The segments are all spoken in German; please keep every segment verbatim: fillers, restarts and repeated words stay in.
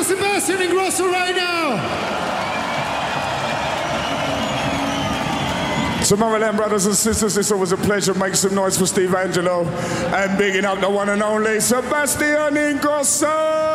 for Sebastian Ingrosso right now. Tomorrowland, brothers and sisters, it's always a pleasure. Make some noise for Steve Angelo and bigging up the one and only Sebastian Ingrosso.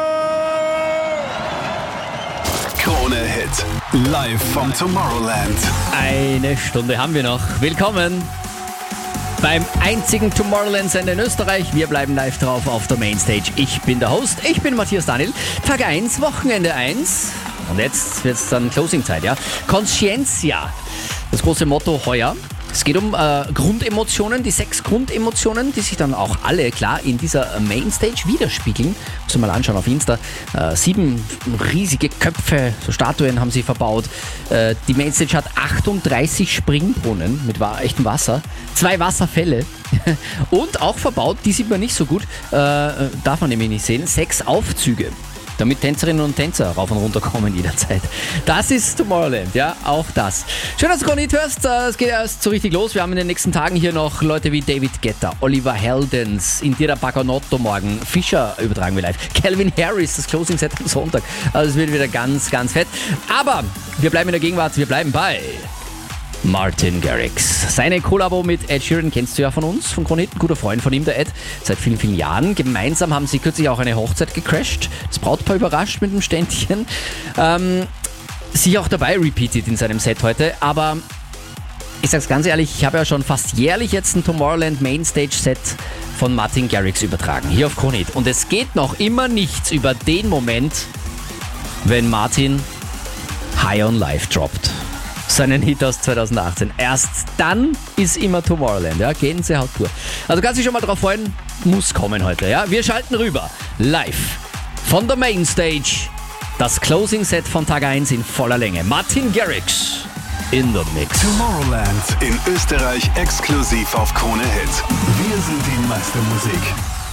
Krone Hit, live vom Tomorrowland. Eine Stunde haben wir noch. Willkommen beim einzigen Tomorrowland-Sender in Österreich. Wir bleiben live drauf auf der Mainstage. Ich bin der Host, ich bin Matthias Daniel. Tag eins, Wochenende eins. Und jetzt wird es dann Closing-Zeit, ja? Conscientia. Das große Motto heuer. Es geht um äh, Grundemotionen, die sechs Grundemotionen, die sich dann auch alle klar in dieser Mainstage widerspiegeln. Muss man mal anschauen auf Insta. Äh, sieben riesige Köpfe, so Statuen haben sie verbaut. Äh, die Mainstage hat achtunddreißig Springbrunnen mit wa- echtem Wasser, zwei Wasserfälle und auch verbaut, die sieht man nicht so gut, äh, darf man nämlich nicht sehen, sechs Aufzüge, damit Tänzerinnen und Tänzer rauf und runter kommen jederzeit. Das ist Tomorrowland, ja, auch das. Schön, dass du Krone Hit hörst. Es geht erst so richtig los. Wir haben in den nächsten Tagen hier noch Leute wie David Guetta, Oliver Heldens, Indira Paganotto morgen, Fischer übertragen wir live, Calvin Harris, das Closing Set am Sonntag. Also es wird wieder ganz, ganz fett. Aber wir bleiben in der Gegenwart, wir bleiben bei Martin Garrix. Seine Kollabo mit Ed Sheeran kennst du ja von uns, von Krone Hit. Ein guter Freund von ihm, der Ed, seit vielen, vielen Jahren. Gemeinsam haben sie kürzlich auch eine Hochzeit gecrashed. Das Brautpaar überrascht mit dem Ständchen. Ähm, sich auch dabei repeated in seinem Set heute. Aber ich sag's ganz ehrlich, ich habe ja schon fast jährlich jetzt ein Tomorrowland Mainstage Set von Martin Garrix übertragen. Hier auf Krone Hit. Und es geht noch immer nichts über den Moment, wenn Martin High on Life droppt. Seinen Hit aus zweitausendachtzehn. Erst dann ist immer Tomorrowland, ja, Gänsehaut pur. Also kannst du dich schon mal drauf freuen, muss kommen heute, ja. Wir schalten rüber, live, von der Mainstage, das Closing Set von Tag eins in voller Länge. Martin Garrix in the Mix. Tomorrowland in Österreich exklusiv auf Krone Hit. Wir sind die Meistermusik.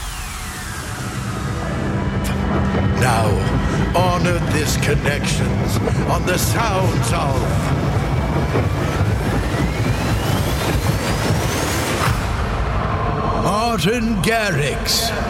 Now, honor this connections on the sounds of Martin Garrix.